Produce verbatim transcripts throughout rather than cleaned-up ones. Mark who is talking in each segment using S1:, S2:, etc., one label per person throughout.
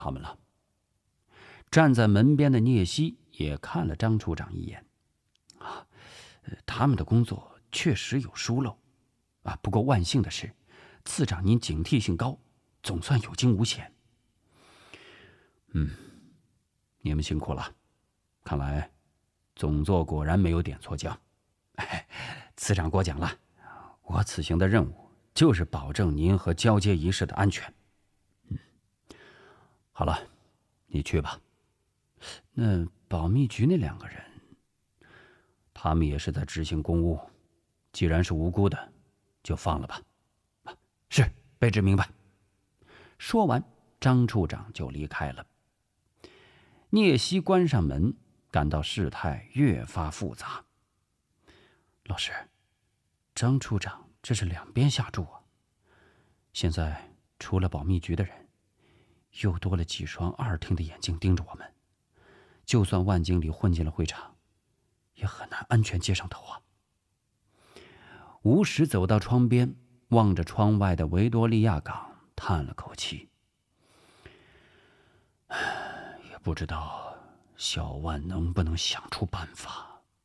S1: 他们了。站在门边的聂西也看了张处长一眼，啊，他们的工作确实有疏漏，啊，不过万幸的是，次长您警惕性高，总算有惊无险。嗯，你们辛苦了，看来总座果然没有点错将。哎，次长过奖了，我此行的任务就是保证您和交接仪式的安全。嗯，好了，你去吧。那保密局那两个人，他们也是在执行公务，既然是无辜的，就放了吧。啊，是，卑职明白。说完，张处长就离开了。聂西关上门，感到事态越发复杂。老师，张处长这是两边下注啊！现在除了保密局的人，又多了几双二厅的眼睛盯着我们。就算万经理混进了会场，也很难安全接上头啊。吴石走到窗边，望着窗外的维多利亚港，叹了口气。也不知道小万能不能想出办法。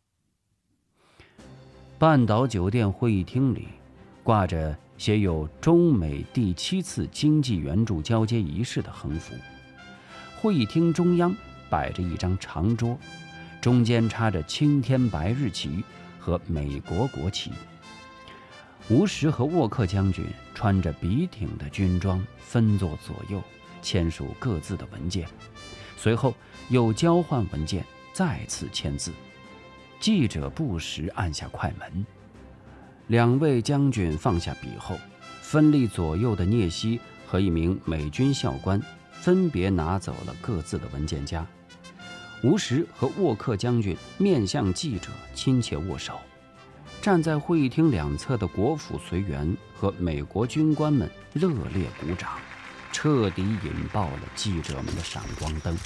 S1: 半岛酒店会议厅里，挂着写有中美第七次经济援助交接仪式的横幅。会议厅中央摆着一张长桌，中间插着青天白日旗和美国国旗。吴石和沃克将军穿着笔挺的军装，分坐左右，签署各自的文件，随后又交换文件，再次签字。记者不时按下快门。两位将军放下笔后，分立左右的聂西和一名美军校官分别拿走了各自的文件夹。吴石和沃克将军面向记者亲切握手。站在会议厅两侧的国府随员和美国军官们热烈鼓掌，彻底引爆了记者们的闪光灯。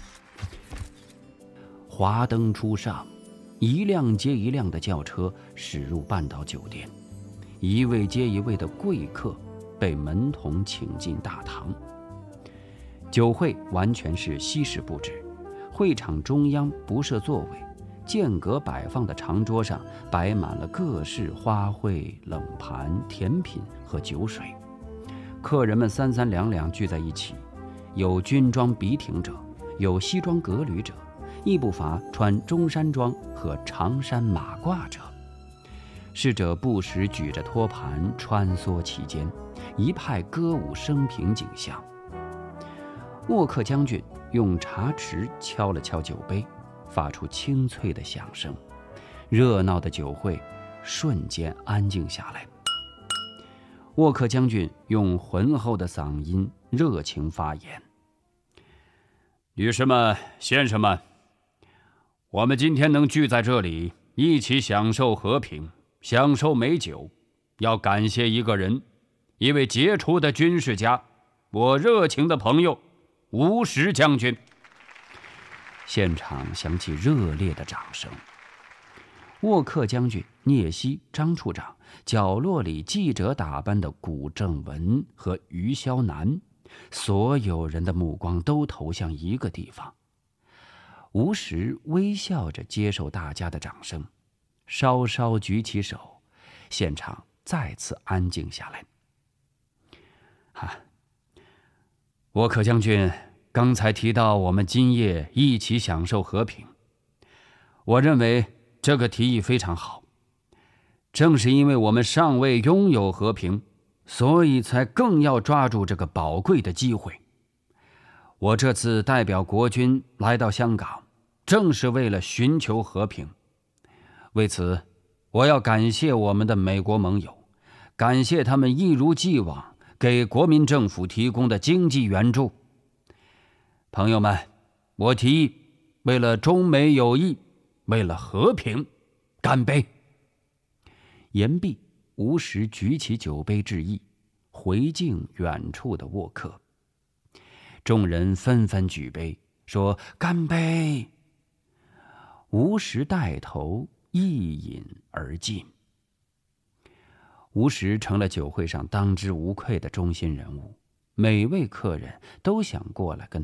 S1: 华灯初上，一辆接一辆的轿车驶入半岛酒店，一位接一位的贵客被门童请进大堂。酒会完全是西式布置，会场中央不设座位，间隔摆放的长桌上摆满了各式花卉、冷盘、甜品和酒水。客人们三三两两聚在一起，有军装笔挺者，有西装革履者，亦不乏穿中山装和长衫马褂者。侍者不时举着托盘穿梭其间，一派歌舞升平景象。沃克将军用茶匙敲了敲酒杯，发出清脆的响声，热闹的酒会瞬间安静下来。沃克将军用浑厚的嗓音热情发言：女士们、先生们，我们今天能聚在这里，一起享受和平，享受美酒，要感谢一个人，一位杰出的军事家，我热情的朋友吴石将军。现场响起热烈的掌声。沃克将军、聂西、张处长，角落里记者打扮的古正文和于霄南，所有人的目光都投向一个地方。吴石微笑着接受大家的掌声，稍稍举起手，现场再次安静下来。啊，沃克将军刚才提到我们今夜一起享受和平，我认为这个提议非常好。正是因为我们尚未拥有和平，所以才更要抓住这个宝贵的机会。我这次代表国军来到香港，正是为了寻求和平。为此，我要感谢我们的美国盟友，感谢他们一如既往给国民政府提供的经济援助。朋友们，我提议，为了中美友谊，为了和平，干杯！言毕，吴石举起酒杯致意，回敬远处的沃克。众人纷纷举杯，说干杯。吴石带头一饮而尽。吴石成了酒会上当之无愧的中心人物，每位客人都想过来跟他